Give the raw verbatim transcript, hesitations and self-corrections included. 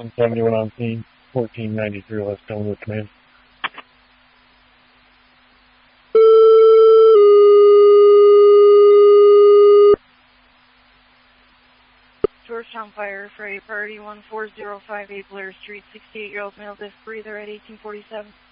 one seventy-one on scene, fourteen ninety-three West Elmwood Command. Georgetown Fire for a priority one four zero five eight Blair Street, sixty-eight-year-old male disc breather at eighteen forty-seven.